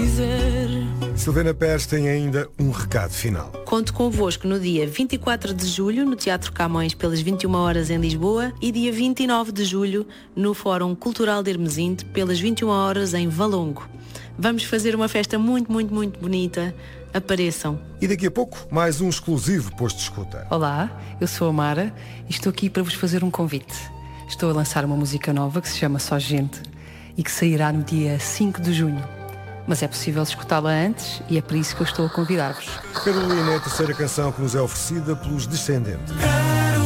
quiser. Silvana Pérez tem ainda um recado final. Conto convosco no dia 24 de julho, no Teatro Camões, pelas 21 horas em Lisboa, e dia 29 de julho, no Fórum Cultural de Hermesinde, pelas 21 horas em Valongo. Vamos fazer uma festa muito, muito, muito bonita. Apareçam. E daqui a pouco, mais um exclusivo Posto de Escuta. Olá, eu sou a Mara e estou aqui para vos fazer um convite. Estou a lançar uma música nova que se chama Só Gente e que sairá no dia 5 de junho. Mas é possível escutá-la antes e é por isso que eu estou a convidar-vos. Carolina é a terceira canção que nos é oferecida pelos Descendentes.